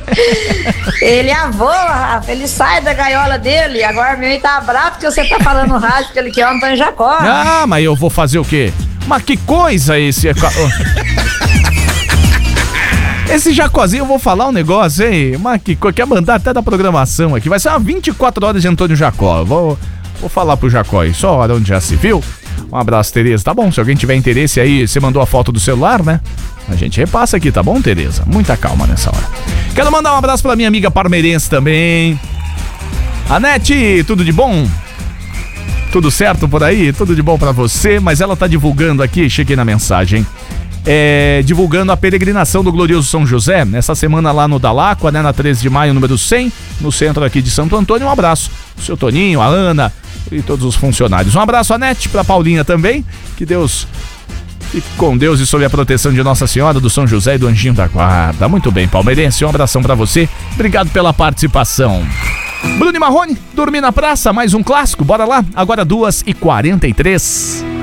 Ele avô, Rafa, ele sai da gaiola dele. Agora o meu tá bravo porque você tá falando no rádio que ele quer o Antônio Jacó. Ah, mas eu vou fazer o quê? Mas que coisa esse... Esse Jacozinho, eu vou falar um negócio, hein? Mas que coisa, quer mandar até da programação aqui. Vai ser uma 24 horas de Antônio Jacó. Vou falar pro Jacó aí, só hora onde já se viu. Um abraço, Tereza. Tá bom, se alguém tiver interesse aí, você mandou a foto do celular, né? A gente repassa aqui, tá bom, Tereza? Muita calma nessa hora. Quero mandar um abraço pra minha amiga parmeirense também. Anete, tudo de bom? Tudo certo por aí? Tudo de bom pra você? Mas ela tá divulgando aqui, cheguei na mensagem. Divulgando a peregrinação do Glorioso São José, nessa semana lá no Dalacqua, né, na 13 de maio, número 100, no centro aqui de Santo Antônio. Um abraço pro seu Toninho, a Ana e todos os funcionários. Um abraço, Anete, pra Paulinha também, que Deus fique com Deus e sob a proteção de Nossa Senhora, do São José e do Anjinho da Guarda. Muito bem, palmeirense, um abração pra você, obrigado pela participação. Bruno e Marrone, Dormir na Praça, mais um clássico, bora lá, agora 2h43.